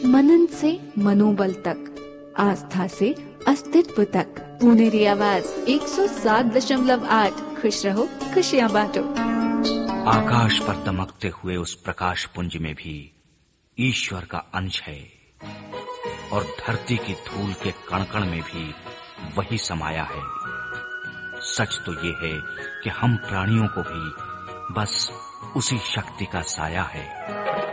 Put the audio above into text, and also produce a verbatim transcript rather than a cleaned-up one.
मनन से मनोबल तक, आस्था से अस्तित्व तक। पुनेरी आवाज एक सौ सात दशमलव आठ। खुश रहो, खुशियाँ बांटो। आकाश पर दमकते हुए उस प्रकाश पुंज में भी ईश्वर का अंश है, और धरती की धूल के कण-कण में भी वही समाया है। सच तो ये है कि हम प्राणियों को भी बस उसी शक्ति का साया है।